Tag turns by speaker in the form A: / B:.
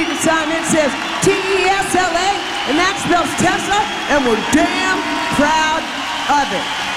A: read the sign. It says TESLA, and that spells Tesla, and we're damn proud of it.